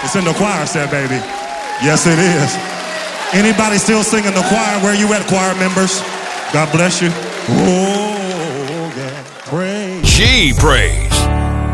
It's in the choir set, baby. Yes, it is. Anybody still singing the choir? Where you at, choir members? God bless you. Oh, yeah. Praise. She prays.